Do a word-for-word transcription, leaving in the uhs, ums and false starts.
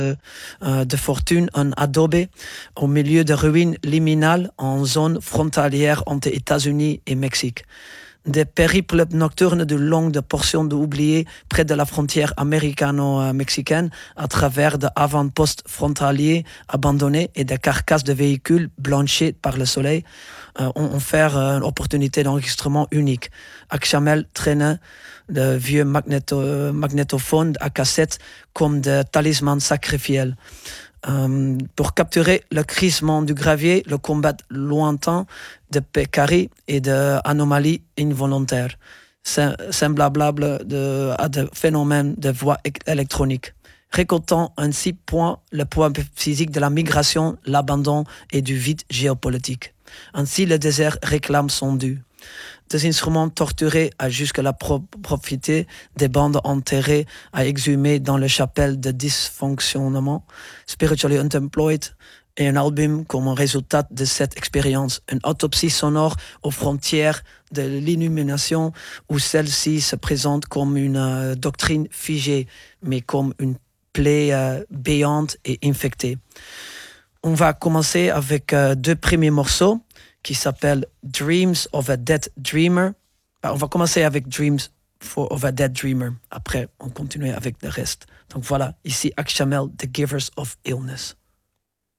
euh, de fortune en adobe au milieu de ruines liminales en zone frontalière entre États-Unis et Mexique. Des périples nocturnes de longues portions oubliées près de la frontière américano-mexicaine à travers des avant-postes frontaliers abandonnés et des carcasses de véhicules blanchis par le soleil euh, ont offert euh, une opportunité d'enregistrement unique. Akchamel traînait de vieux magnéto- magnétophones à cassette comme des talismans sacrifiés. Euh, pour capturer le crissement du gravier, le combat lointain de pécaries et d'anomalies involontaires, semblables de, à des phénomènes de voix électroniques, récoltant ainsi point le poids physique de la migration, l'abandon et du vide géopolitique. Ainsi, le désert réclame son dû. Des instruments torturés à jusque-là pro- profiter des bandes enterrées à exhumer dans les chapelles de dysfonctionnement, spiritually unemployed, et un album comme résultat de cette expérience, une autopsie sonore aux frontières de l'illumination où celle-ci se présente comme une euh, doctrine figée, mais comme une plaie euh, béante et infectée. On va commencer avec euh, deux premiers morceaux qui s'appellent Dreams of a Dead Dreamer. On va commencer avec Dreams for, of a Dead Dreamer. Après, on continue avec le reste. Donc voilà, ici Akchamel, The Givers of Illness.